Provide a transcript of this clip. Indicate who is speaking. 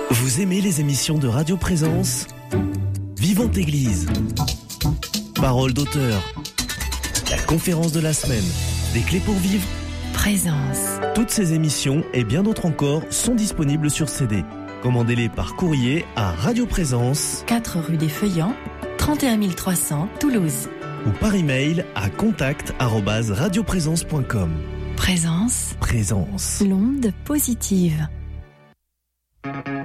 Speaker 1: Vous aimez les émissions de Radio Présence ? Vivante Église, Parole d'auteur, la conférence de la semaine, des clés pour vivre,
Speaker 2: Présence. Toutes
Speaker 1: ces émissions et bien d'autres encore sont disponibles sur CD. Commandez-les par courrier à Radio Présence,
Speaker 2: 4 rue des Feuillants, 31 300 Toulouse.
Speaker 1: Ou par email à contact@radioprésence.com.
Speaker 2: Présence.
Speaker 1: Présence.
Speaker 2: L'onde positive.